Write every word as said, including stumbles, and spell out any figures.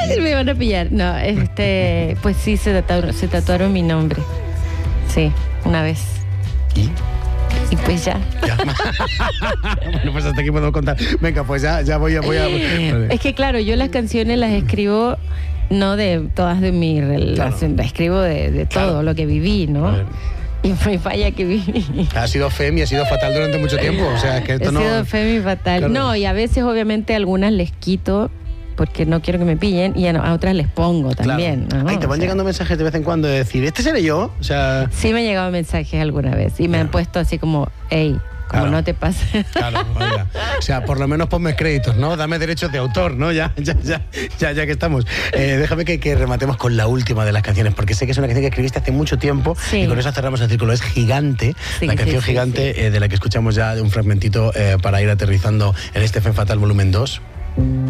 ¡Ay, me van a pillar! No, este, pues sí, se tatuaron, se tatuaron mi nombre. Sí, una vez. ¿Y? Y pues ya. ya. Bueno, pues hasta aquí podemos contar. Venga, pues ya, ya voy a... Voy a... Es que claro, yo las canciones las escribo no de todas de mi relación, claro. Escribo de, de todo claro. Lo que viví, ¿no? Y fue falla que viví. Ha sido femi, ha sido fatal durante mucho tiempo. O sea, que esto ha no... sido femi fatal. Claro. No, y a veces obviamente algunas les quito porque no quiero que me pillen y a otras les pongo también. Claro. ¿No? Ay, te van o sea, llegando mensajes de vez en cuando de decir, ¿este seré yo? O sea... Sí me han llegado mensajes alguna vez y me claro. han puesto así como, hey, como claro. no te pase. Claro, oiga. O sea, por lo menos ponme créditos, ¿no? Dame derechos de autor, ¿no? Ya, ya, ya, ya, ya que estamos. Eh, déjame que, que rematemos con la última de las canciones, porque sé que es una canción que escribiste hace mucho tiempo sí. y con eso cerramos el círculo. Es Gigante, sí, la canción sí, Gigante, sí, sí. Eh, de la que escuchamos ya un fragmentito eh, para ir aterrizando en este Femme Fatale volumen dos.